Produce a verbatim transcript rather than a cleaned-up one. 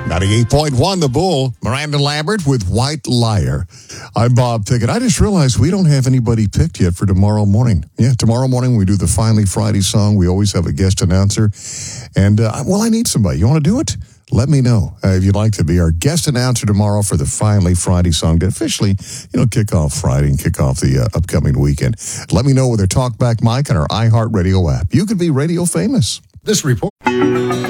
ninety-eight point one The Bull, Miranda Lambert with White Liar. I'm Bob Pickett. I just realized we don't have anybody picked yet for tomorrow morning. Yeah, tomorrow morning we do the Finally Friday song. We always have a guest announcer. And, uh, well, I need somebody. You want to do it? Let me know uh, if you'd like to be our guest announcer tomorrow for the Finally Friday song to officially, you know, kick off Friday and kick off the uh, upcoming weekend. Let me know with our Talkback mic and our iHeartRadio app. You could be radio famous. This report.